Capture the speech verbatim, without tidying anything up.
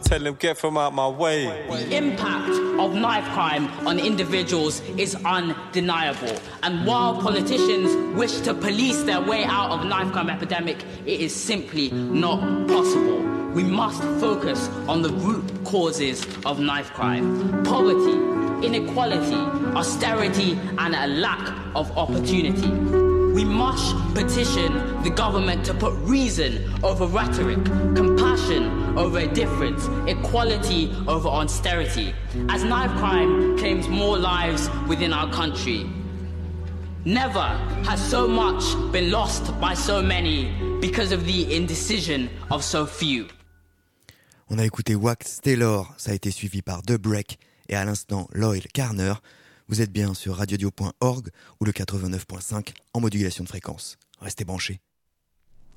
tell them get from out my way. The impact of knife crime on individuals is undeniable. And while politicians wish to police their way out of knife crime epidemic, it is simply not possible. We must focus on the root causes of knife crime. Poverty, inequality, austerity, and a lack of opportunity. We must petition the government to put reason over rhetoric, compassion over indifference, equality over austerity, as knife crime claims more lives within our country. Never has so much been lost by so many because of the indecision of so few. On a écouté Wax Taylor, ça a été suivi par The Break et à l'instant Loyal Carner. Vous êtes bien sur radiodio point org ou le quatre-vingt-neuf point cinq en modulation de fréquence. Restez branchés.